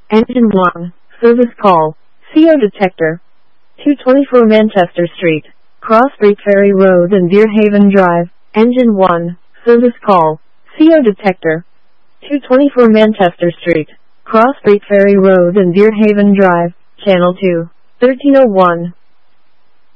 Engine 1, service call, CO detector. 224 Manchester Street, Cross Street Ferry Road and Deerhaven Drive. Engine 1, service call, CO detector. 224 Manchester Street, Cross Street Ferry Road and Deerhaven Drive, Channel 2, 1301.